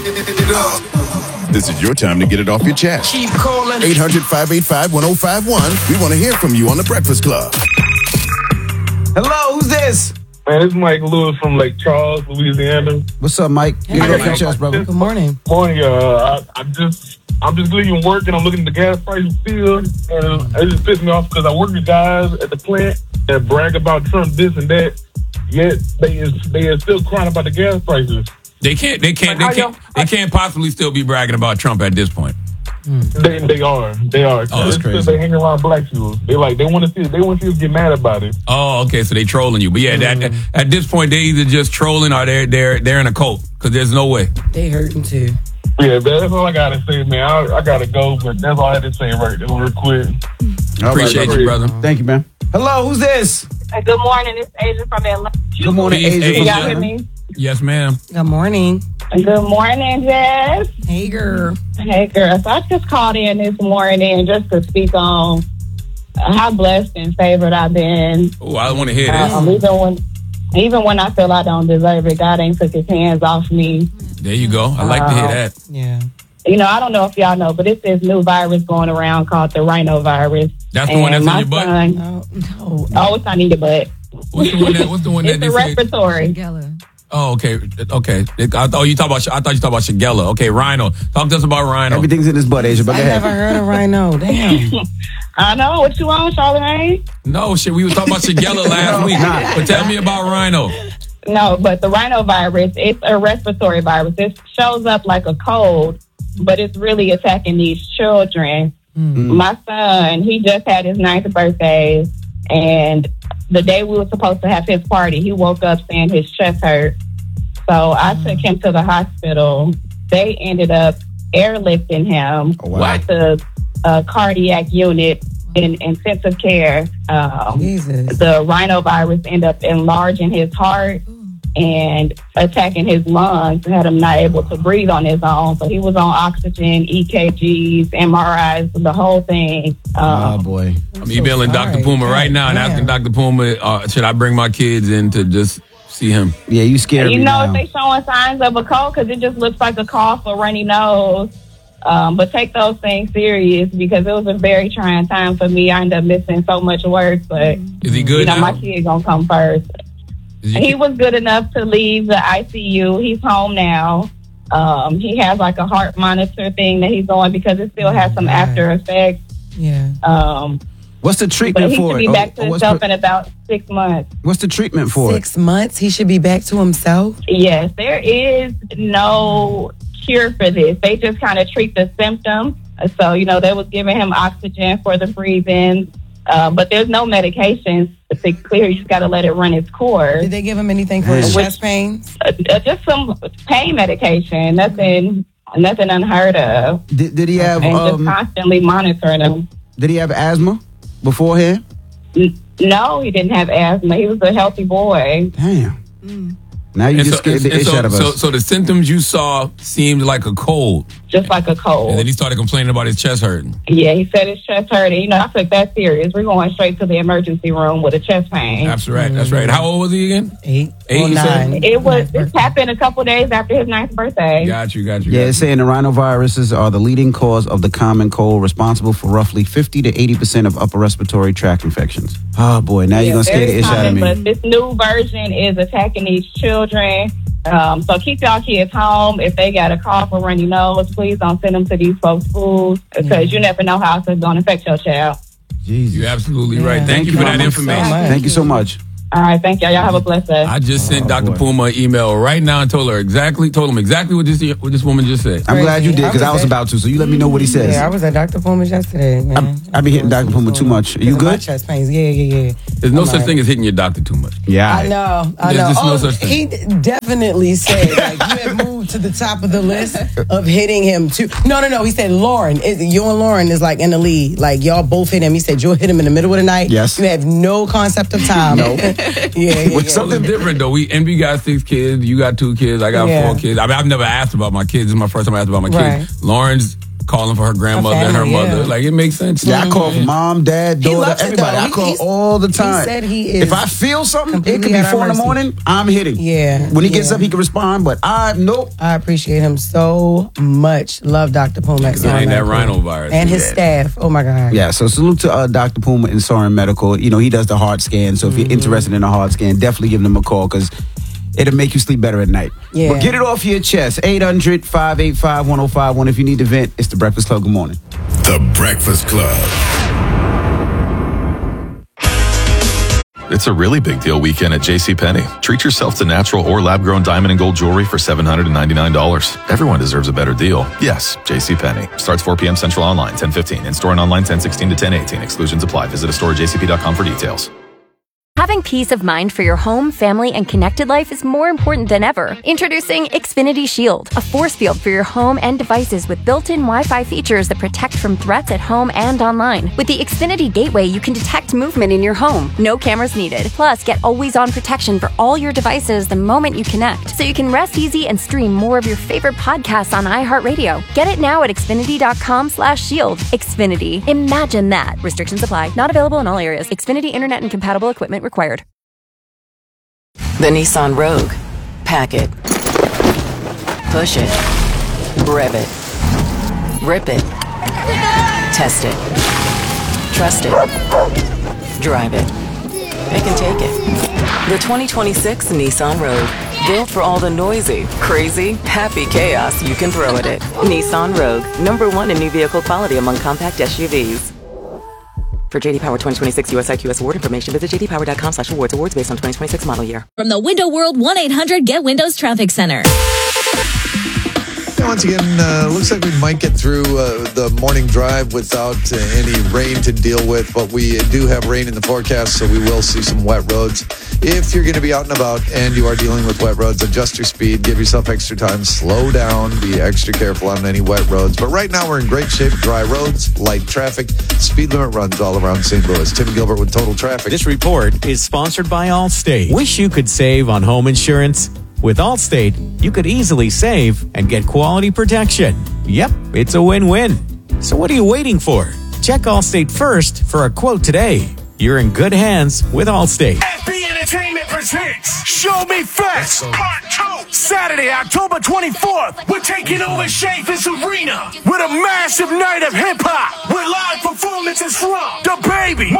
This is your time to get it off your chest. Keep calling. 800-585-1051. We want to hear from you on The Breakfast Club. Hello, who's this? Man, it's Mike Lewis from Lake Charles, Louisiana. What's up, Mike? Get it off your chest, brother. Good morning. Morning, I'm just leaving work and I'm looking at the gas prices still, and it just pisses me off because I work with guys at the plant that brag about Trump this and that, yet they are still crying about the gas prices. They can't possibly still be bragging about Trump at this point. They are. Oh, that's crazy. They hang around black people. They want to see us get mad about it. Oh, okay, so they trolling you. But yeah, at this point, they either just trolling or they're in a cult because there's no way. They hurting too. Yeah, that's all I gotta say, man. I gotta go, but that's all I had to say right there, real quick. Appreciate you, brother. Thank you, man. Hello, who's this? Good morning. It's Asia from Atlanta. Good morning, Peace, Asia. Can y'all hear me? Yes, ma'am. Good morning. Good morning, Jess. Hey, girl. Hey, girl. So I just called in this morning just to speak on how blessed and favored I've been. Oh, I want to hear this. Even when I feel I don't deserve it, God ain't took his hands off me. There you go. I like to hear that. Yeah. You know, I don't know if y'all know, but it's this new virus going around called the rhinovirus. That's the one that's in your butt? No. Oh, it's not in your butt. What's the one that it's they a say? respiratory. Oh, okay. I thought you talked about Shigella. Okay, rhino. Talk to us about rhino. Everything's in his butt, Asia, but I go ahead. never heard of rhino. Damn. I know. What you want, Charlamagne? No, shit. We were talking about Shigella last week. But tell me about rhino. No, but the rhinovirus, it's a respiratory virus. It shows up like a cold, but it's really attacking these children. Mm-hmm. My son, he just had his 9th birthday, and the day we were supposed to have his party, he woke up saying his chest hurt. So I took him to the hospital. They ended up airlifting him to a cardiac unit in intensive care. The rhinovirus ended up enlarging his heart and attacking his lungs and had him not able to breathe on his own. So he was on oxygen, EKGs, MRIs, the whole thing. Oh, boy. I'm emailing Dr. Puma right now and asking Dr. Puma, should I bring my kids in to just see him? Yeah, you scared me now. If they showing signs of a cold, because it just looks like a cough or runny nose. But take those things serious because it was a very trying time for me. I ended up missing so much work, but is he good now? My kid gonna come first. He was good enough to leave the ICU. He's home now. He has like a heart monitor thing that he's on because it still has some after effects. Yeah. What's the treatment for it? He should be back to himself in about 6 months. What's the treatment for 6 months? He should be back to himself? Yes. There is no cure for this. They just kind of treat the symptoms. So, they was giving him oxygen for the breathing, but there's no medications to clear. You just got to let it run its course. Did they give him anything for his chest pains? Just some pain medication. Nothing unheard of. Did he have... And just constantly monitoring him. Did he have asthma beforehand? No, he didn't have asthma. He was a healthy boy. Damn. Now you just scared the ish out of us. So the symptoms you saw seemed like a cold. Just like a cold. And then he started complaining about his chest hurting. Yeah, he said his chest hurting. I took that serious. We're going straight to the emergency room with a chest pain. That's right. That's right. How old was he again? 8 or 9. This happened a couple days after his 9th birthday. Got you. Yeah, it's saying the rhinoviruses are the leading cause of the common cold, responsible for roughly 50 to 80% of upper respiratory tract infections. Oh boy, now you're gonna scare the ish out of me. But this new version is attacking these children. So keep y'all kids home. If they got a cough or runny nose, please don't send them to these folks' schools because you never know how it's going to affect your child. Jesus. You're absolutely right. Thank you for that information. Thank you so much. All right, thank y'all. Y'all have a blessed day. I just sent Dr. Puma an email right now and told him exactly what this woman just said. I'm glad you did because I was about to. So you let me know what he says. Yeah, I was at Dr. Puma's yesterday, man. I be hitting Dr. Puma too much. Are you good? My chest pains. Yeah. There's no such thing as hitting your doctor too much. Yeah, I know. There's just no such thing. He definitely said you have moved to the top of the list of hitting him too. No. He said Lauren, you and Lauren is like in the lead. Like y'all both hit him. He said you'll hit him in the middle of the night. Yes. You have no concept of time. No. Yeah. Something different though. We got 6 kids. You got 2 kids. I got 4 kids. I mean, I've never asked about my kids. This is my first time I asked about my kids. Lauren's calling for her grandmother and her family, mother. yeah. Like, it makes sense. Yeah, I call for mom, dad, He daughter, loves it, everybody. though. I call He's- all the time. he said he is If I feel something, it could completely be at our 4 in the mercy. morning, I'm hitting. Yeah, When he gets yeah. up, he can respond, but nope. I appreciate him so much. Love Dr. Puma at It Soren ain't that Medical. rhinovirus. And his staff. Oh, my God. Yeah, so salute to Dr. Puma in Soren Medical. You know, he does the heart scan, so if you're interested in a heart scan, definitely give them a call because it'll make you sleep better at night. Yeah. But get it off your chest. 800-585-1051. If you need to vent, it's The Breakfast Club. Good morning. The Breakfast Club. It's a really big deal weekend at JCPenney. Treat yourself to natural or lab-grown diamond and gold jewelry for $799. Everyone deserves a better deal. Yes, JCPenney. Starts 4 p.m. Central online, 10:15. In-store and online, 10:16 to 10:18. Exclusions apply. Visit a store at jcp.com for details. Having peace of mind for your home, family, and connected life is more important than ever. Introducing Xfinity Shield, a force field for your home and devices with built-in Wi-Fi features that protect from threats at home and online. With the Xfinity Gateway, you can detect movement in your home. No cameras needed. Plus, get always-on protection for all your devices the moment you connect, so you can rest easy and stream more of your favorite podcasts on iHeartRadio. Get it now at Xfinity.com/shield. Xfinity. Imagine that. Restrictions apply. Not available in all areas. Xfinity Internet and compatible equipment required. The Nissan Rogue. Pack it. Push it. Rev it. Rip it. Test it. Trust it. Drive it. It can take it. The 2026 Nissan Rogue. Built for all the noisy, crazy, happy chaos you can throw at it. Nissan Rogue. #1 in new vehicle quality among compact SUVs. For JD Power 2026 US IQS award information, visit jdpower.com/awards. Awards based on 2026 model year. From the Window World 1-800-GET-WINDOWS Traffic Center. Once again, looks like we might get through the morning drive without any rain to deal with, but we do have rain in the forecast, so we will see some wet roads. If you're going to be out and about and you are dealing with wet roads, adjust your speed, give yourself extra time, slow down, be extra careful on any wet roads. But right now we're in great shape, dry roads, light traffic, speed limit runs all around St. Louis. Tim Gilbert with Total Traffic. This report is sponsored by Allstate. Wish you could save on home insurance? With Allstate, you could easily save and get quality protection. Yep, it's a win-win. So what are you waiting for? Check Allstate first for a quote today. You're in good hands with Allstate. FB Entertainment presents Show Me Fest Part 2. Saturday, October 24th. We're taking over Chaffetz Arena with a massive night of hip-hop with live performances from The Baby,